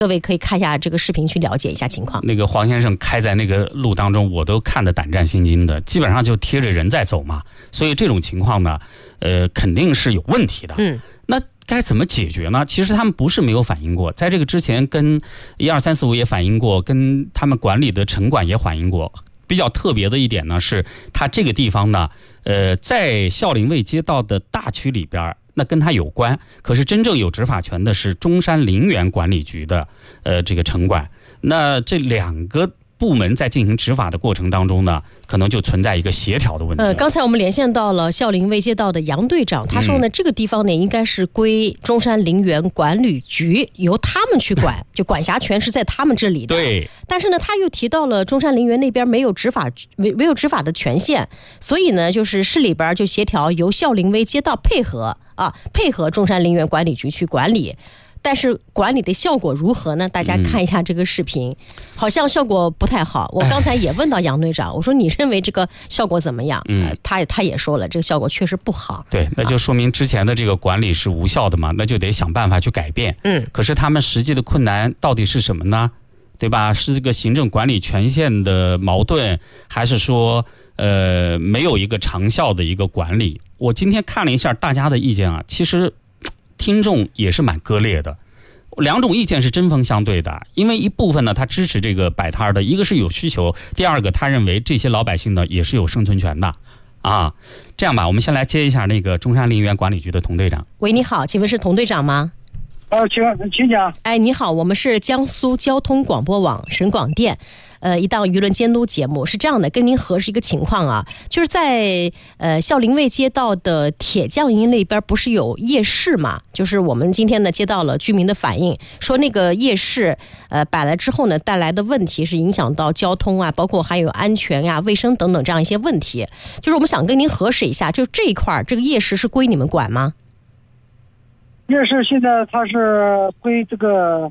各位可以看一下这个视频去了解一下情况。 那个黄先生开在那个路当中，我都看得胆战心惊的，基本上就贴着人在走嘛，所以这种情况呢，肯定是有问题的。那该怎么解决呢？其实他们不是没有反映过，在这个之前跟12345也反映过，跟他们管理的城管也反映过。比较特别的一点呢，是它这个地方呢，在孝陵卫街道的大区里边，那跟它有关，可是真正有执法权的是中山陵园管理局的这个城管。那这两个部门在进行执法的过程当中呢，可能就存在一个协调的问题。 刚才我们连线到了孝陵卫街道的杨队长，他说呢，这个地方呢应该是归中山陵园管理局，由他们去管，就管辖权是在他们这里的。 对。 但是呢，他又提到了中山陵园那边没有执法的权限，所以呢，就是市里边就协调由孝陵卫街道配合中山陵园管理局去管理。但是管理的效果如何呢？大家看一下这个视频，好像效果不太好。我刚才也问到杨队长，我说你认为这个效果怎么样？他也说了，这个效果确实不好。 对，那就说明之前的这个管理是无效的嘛，那就得想办法去改变。可是他们实际的困难到底是什么呢？对吧？是这个行政管理权限的矛盾，还是说没有一个长效的一个管理？我今天看了一下大家的意见啊，其实听众也是蛮割裂的，两种意见是针锋相对的。因为一部分呢，他支持这个摆摊的，一个是有需求，第二个他认为这些老百姓呢也是有生存权的啊。这样吧，我们先来接一下那个中山陵园管理局的童队长。 喂，你好，请问是童队长吗？ 请讲。 你好，我们是江苏交通广播网省广电，一档舆论监督节目。是这样的，跟您核实一个情况啊，就是在孝陵卫街道的铁匠营那边不是有夜市嘛？就是我们今天呢接到了居民的反映，说那个夜市摆来之后呢，带来的问题是影响到交通啊，包括还有安全呀、卫生等等这样一些问题。就是我们想跟您核实一下，就这一块这个夜市是归你们管吗？ 夜市现在它是归这个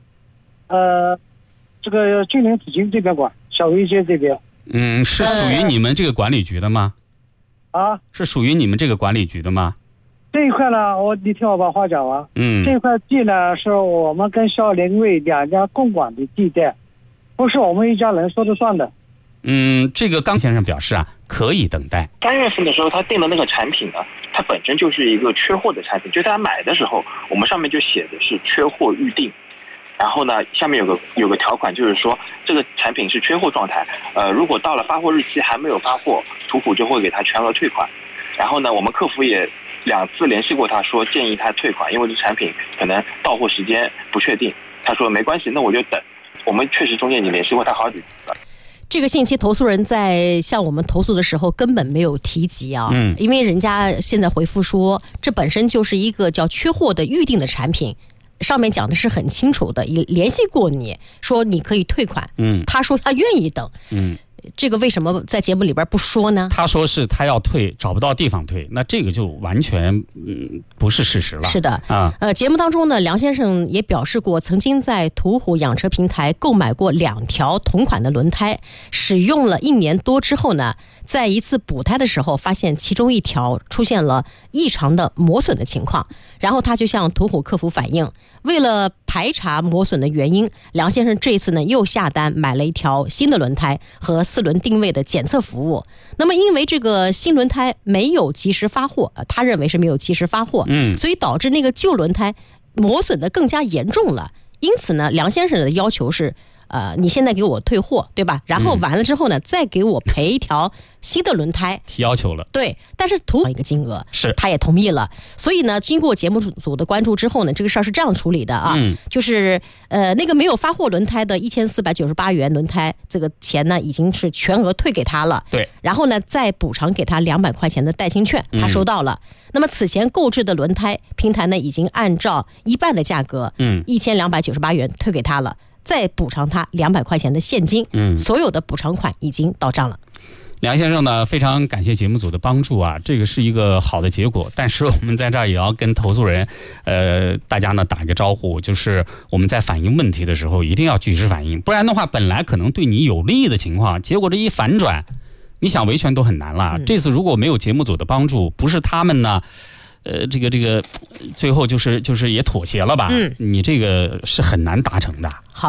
金陵紫荆这边管，小卫街这边。 是属于你们这个管理局的吗？是属于你们这个管理局的吗？ 这一块呢，你听我把话讲完。这块地呢是我们跟孝陵卫两家共管的地带，不是我们一家人说了算的。 这个刚先生表示啊，可以等待。 3月份的时候，他订的那个产品呢，它本身就是一个缺货的产品，就大家买的时候，我们上面就写的是缺货预定。然后呢，下面有个条款，就是说这个产品是缺货状态，如果到了发货日期还没有发货，途虎就会给他全额退款。然后呢，我们客服也2次联系过他，说建议他退款，因为这产品可能到货时间不确定。他说没关系，那我就等。我们确实中间已经联系过他好几次了。 这个信息投诉人在向我们投诉的时候根本没有提及啊，因为人家现在回复说这本身就是一个叫缺货的预定的产品，上面讲的是很清楚的，也联系过你说你可以退款，他说他愿意等，这个为什么在节目里边不说呢？ 他说是他要退，找不到地方退，那这个就完全不是事实了。 是的节目当中呢，梁先生也表示过，曾经在途虎养车平台购买过2条同款的轮胎，使用了1年多之后呢，在一次补胎的时候发现其中1条出现了异常的磨损的情况，然后他就向途虎客服反映，为了排查磨损的原因，梁先生这一次呢又下单买了1条新的轮胎和4轮定位的检测服务。那么因为这个新轮胎没有及时发货，他认为是没有及时发货，所以导致那个旧轮胎磨损的更加严重了。因此呢，梁先生的要求是你现在给我退货，对吧？然后完了之后呢，再给我赔1条新的轮胎， 提要求了。 对，但是途虎一个金额是他也同意了。所以呢，经过节目组的关注之后呢，这个事儿是这样处理的啊，就是那个没有发货轮胎的1498元轮胎，这个钱呢已经是全额退给他了。 对， 然后呢再补偿给他200块钱的代金券，他收到了。那么此前购置的轮胎，平台呢已经按照1半的价格，1298元退给他了。再补偿他200块钱的现金，所有的补偿款已经到账了。 梁先生呢，非常感谢节目组的帮助啊，这个是一个好的结果。但是我们在这儿也要跟投诉人，大家呢打一个招呼，就是我们在反映问题的时候一定要据实反映，不然的话，本来可能对你有利的情况，结果这一反转，你想维权都很难了。这次如果没有节目组的帮助，不是他们呢， 这个最后就是也妥协了吧？你这个是很难达成的。 好。